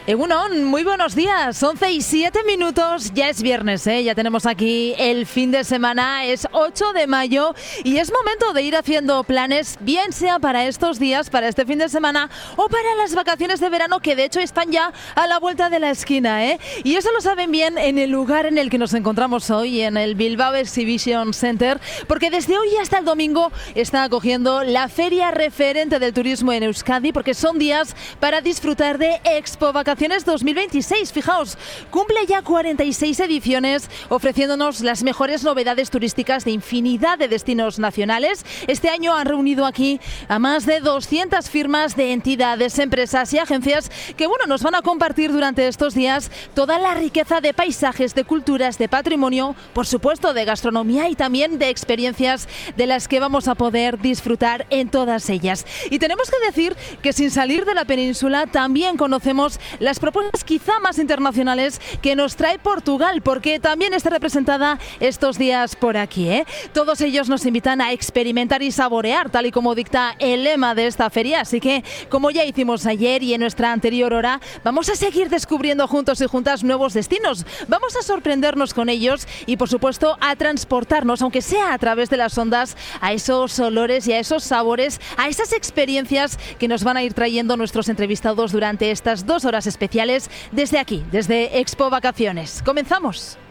Egunon, muy buenos días, 11:07, ya es viernes, ya tenemos aquí el fin de semana, es 8 de mayo y es momento de ir haciendo planes, bien sea para estos días, para este fin de semana o para las vacaciones de verano que de hecho están ya a la vuelta de la esquina, y eso lo saben bien en el lugar en el que nos encontramos hoy, en el Bilbao Exhibition Center, porque desde hoy hasta el domingo está acogiendo la feria referente del turismo en Euskadi, porque son días para disfrutar de Expo Vacaciones 2026. Fijaos, cumple ya 46 ediciones ofreciéndonos las mejores novedades turísticas de infinidad de destinos nacionales. Este año han reunido aquí a más de 200 firmas de entidades, empresas y agencias que nos van a compartir durante estos días toda la riqueza de paisajes, de culturas, de patrimonio, por supuesto de gastronomía y también de experiencias de las que vamos a poder disfrutar en todas ellas. Y tenemos que decir que sin salir de la península también conocemos las propuestas quizá más internacionales que nos trae Portugal, porque también está representada estos días por aquí, Todos ellos nos invitan a experimentar y saborear, tal y como dicta el lema de esta feria. Así que, como ya hicimos ayer y en nuestra anterior hora, vamos a seguir descubriendo juntos y juntas nuevos destinos. Vamos a sorprendernos con ellos y, por supuesto, a transportarnos, aunque sea a través de las ondas, a esos olores y a esos sabores, a esas experiencias que nos van a ir trayendo nuestros entrevistados durante estas 2 horas especiales desde aquí, desde Expo Vacaciones. ¡Comenzamos!